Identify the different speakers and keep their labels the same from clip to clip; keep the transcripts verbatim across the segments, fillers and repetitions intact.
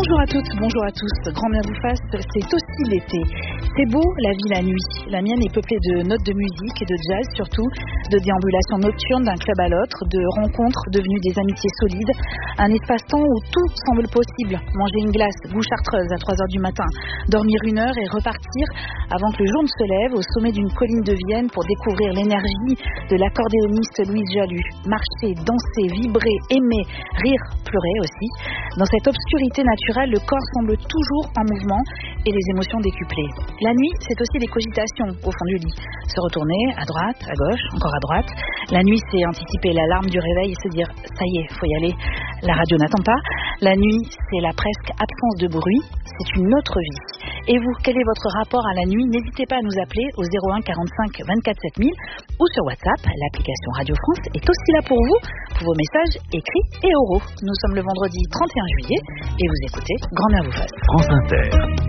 Speaker 1: Bonjour à toutes, bonjour à tous. Grand bien vous fasse, c'est aussi l'été. C'est beau, la vie la nuit. La mienne est peuplée de notes de musique et de jazz surtout, de déambulations nocturnes d'un club à l'autre, de rencontres devenues des amitiés solides. Un espace-temps où tout semble possible. Manger une glace, goût chartreuse à trois heures du matin, dormir une heure et repartir avant que le jour ne se lève au sommet d'une colline de Vienne pour découvrir l'énergie de l'accordéoniste Louise Jalut. Marcher, danser, vibrer, aimer, rire, pleurer aussi. Dans cette obscurité naturelle, le corps semble toujours en mouvement et les émotions décuplées. La nuit, c'est aussi des cogitations au fond du lit. Se retourner à droite, à gauche, encore à droite. La nuit, c'est anticiper l'alarme du réveil et se dire « ça y est, faut y aller, la radio n'attend pas ». La nuit, c'est la presque absence de bruit, c'est une autre vie. Et vous, quel est votre rapport à la nuit? N'hésitez pas à nous appeler au zéro un quarante-cinq vingt-quatre sept mille ou sur WhatsApp. L'application Radio France est aussi là pour vous, pour vos messages écrits et oraux. Nous sommes le vendredi trente et un juillet et vous écoutez Grand bien vous fasse.
Speaker 2: France Inter.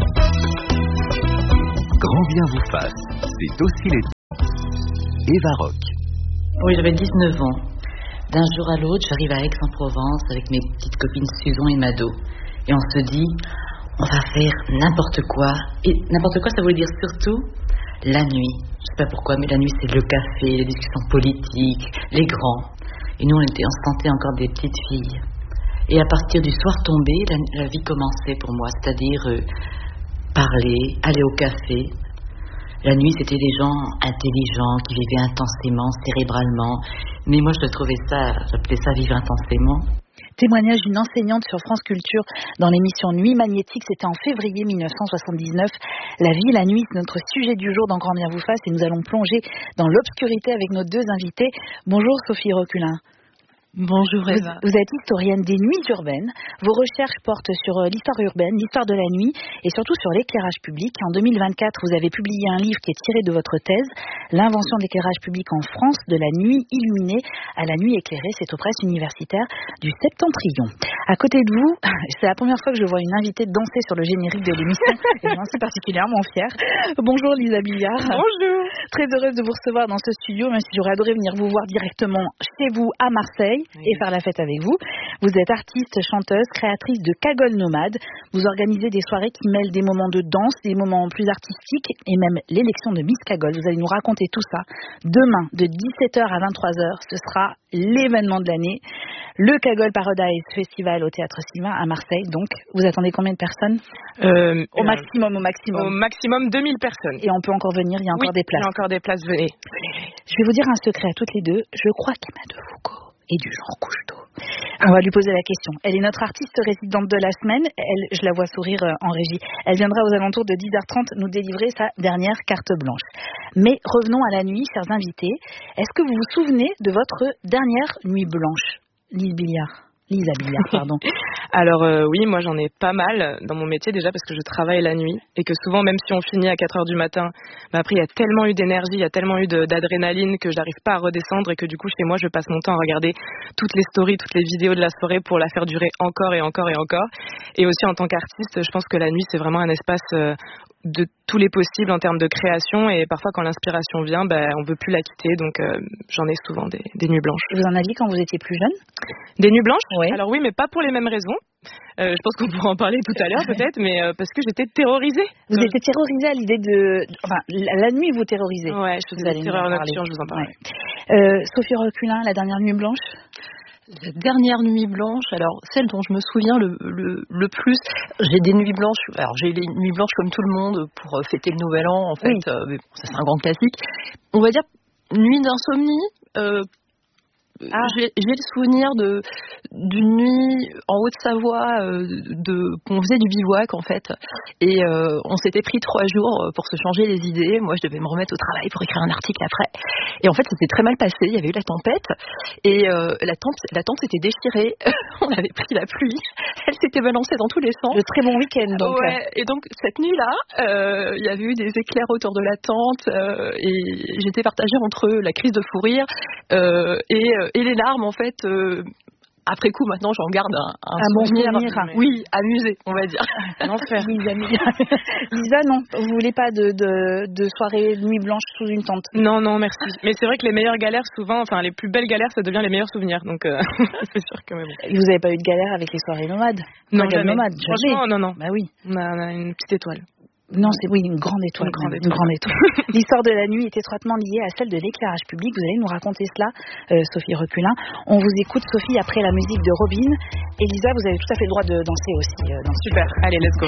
Speaker 2: Grand bien vous fasse, c'est aussi l'été. Eva Rock.
Speaker 3: Oui, j'avais dix-neuf ans. D'un jour à l'autre, j'arrive à Aix-en-Provence avec mes petites copines Susan et Mado. Et on se dit, on va faire n'importe quoi. Et n'importe quoi, ça voulait dire surtout la nuit. Je sais pas pourquoi, mais la nuit, c'est le café, les discussions politiques, les grands. Et nous, on était, on se sentait encore des petites filles. Et à partir du soir tombé, la, la vie commençait pour moi. C'est-à-dire euh, parler, aller au café. La nuit, c'était des gens intelligents qui vivaient intensément, cérébralement. Mais moi, je trouvais ça, j'appelais ça vivre intensément.
Speaker 1: Témoignage d'une enseignante sur France Culture dans l'émission Nuit Magnétique, c'était en février mille neuf cent soixante-dix-neuf. La vie, la nuit, c'est notre sujet du jour dans Grand bien vous fasse et nous allons plonger dans l'obscurité avec nos deux invités. Bonjour Sophie Roculin.
Speaker 4: Bonjour Eva.
Speaker 1: Vous, vous êtes historienne des nuits urbaines. Vos recherches portent sur l'histoire urbaine, l'histoire de la nuit et surtout sur l'éclairage public. En deux mille vingt-quatre, vous avez publié un livre qui est tiré de votre thèse, L'invention de l'éclairage public en France, de la nuit illuminée à la nuit éclairée. C'est aux presses universitaires du Septentrion. À côté de vous, c'est la première fois que je vois une invitée danser sur le générique de l'émission et j'en suis particulièrement fière. Bonjour Lisa Billard.
Speaker 4: Bonjour.
Speaker 1: Très heureuse de vous recevoir dans ce studio, même si j'aurais adoré venir vous voir directement chez vous à Marseille. Oui. Et faire la fête avec vous. Vous êtes artiste, chanteuse, créatrice de Cagole Nomade. Vous organisez des soirées qui mêlent des moments de danse, des moments plus artistiques et même l'élection de Miss Cagole. Vous allez nous raconter tout ça. Demain, de dix-sept heures à vingt-trois heures, ce sera l'événement de l'année. Le Cagole Paradise Festival au Théâtre Sylvain à Marseille. Donc, vous attendez combien de personnes?
Speaker 4: euh,
Speaker 1: Au euh, maximum, au maximum.
Speaker 4: Au maximum deux mille personnes.
Speaker 1: Et on peut encore venir, il y a encore
Speaker 4: oui,
Speaker 1: des places.
Speaker 4: il y a encore des places, venez.
Speaker 1: Je vais vous dire un secret à toutes les deux. Je crois qu'Emma de Foucault et du genre couche-tôt. On va lui poser la question. Elle est notre artiste résidente de la semaine. Elle, je la vois sourire en régie. Elle viendra aux alentours de dix heures trente nous délivrer sa dernière carte blanche. Mais revenons à la nuit, chers invités. Est-ce que vous vous souvenez de votre dernière nuit blanche, Lise Billard? Lisa Billard, pardon.
Speaker 4: Alors euh, oui, moi j'en ai pas mal dans mon métier déjà parce que je travaille la nuit et que souvent même si on finit à quatre heures du matin, bah après il y a tellement eu d'énergie, il y a tellement eu de, d'adrénaline que j'arrive pas à redescendre et que du coup chez moi je passe mon temps à regarder toutes les stories, toutes les vidéos de la soirée pour la faire durer encore et encore et encore. Et aussi en tant qu'artiste, je pense que la nuit c'est vraiment un espace euh, de tous les possibles en termes de création et parfois quand l'inspiration vient, bah, on veut plus la quitter donc euh, j'en ai souvent des, des nuits blanches.
Speaker 1: Vous en aviez quand vous étiez plus jeune?
Speaker 4: Des nuits blanches?
Speaker 1: Oui.
Speaker 4: Alors oui, mais pas pour les mêmes raisons. Euh, je pense qu'on pourra en parler tout à l'heure peut-être, mais euh, parce que j'étais terrorisée.
Speaker 1: Vous euh... étiez terrorisée à l'idée de... Enfin, la, la nuit vous terrorisez.
Speaker 4: Ouais, je faisais des terreurs nocturnes, je vous en parle.
Speaker 1: Ouais. Euh, Sophie Roculin, la dernière nuit blanche?
Speaker 5: La dernière nuit blanche, alors celle dont je me souviens le, le, le plus, j'ai des nuits blanches, alors j'ai les nuits blanches comme tout le monde pour euh, fêter le nouvel an en fait, oui. euh, mais bon, ça c'est un grand classique. On va dire nuit d'insomnie, euh, Ah. J'ai, j'ai le souvenir de, d'une nuit en Haute-Savoie euh, de, qu'on faisait du bivouac en fait et euh, on s'était pris trois jours pour se changer les idées. Moi je devais me remettre au travail pour écrire un article après et en fait c'était très mal passé, il y avait eu la tempête et euh, la tente, la tente s'était déchirée, on avait pris la pluie, elle s'était balancée dans tous les sens.
Speaker 1: Le très bon week-end donc.
Speaker 5: Ouais, et donc cette nuit-là, euh, il y avait eu des éclairs autour de la tente euh, et j'étais partagée entre la crise de fou rire euh, et, et les larmes en fait. Euh, après coup, maintenant, j'en garde un, un,
Speaker 1: un
Speaker 5: souvenir,
Speaker 1: bon souvenir.
Speaker 5: Oui, amusé, on va dire.
Speaker 4: Un enfer.
Speaker 1: Lisa, Lisa, non, vous voulez pas de, de, de soirée de nuit blanche sous une tente?
Speaker 4: Non, non, merci. Mais c'est vrai que les meilleures galères, souvent, enfin les plus belles galères, ça devient les meilleurs souvenirs. Donc euh, c'est sûr que. Mais bon.
Speaker 1: Vous n'avez pas eu de galère avec les soirées nomades?
Speaker 4: Non,
Speaker 1: Soirées
Speaker 4: jamais.
Speaker 1: nomades, jamais.
Speaker 4: Franchement, non, non.
Speaker 1: Bah oui.
Speaker 4: On a, on a une petite étoile.
Speaker 1: Non, c'est oui, une grande étoile.
Speaker 4: Une grande
Speaker 1: même,
Speaker 4: étoile.
Speaker 1: Une grande étoile. L'histoire de la nuit est étroitement liée à celle de l'éclairage public. Vous allez nous raconter cela, euh, Sophie Reculin. On vous écoute, Sophie, après la musique de Robin. Elisa, vous avez tout à fait le droit de danser aussi. Euh, dans
Speaker 4: Super. Allez, let's go.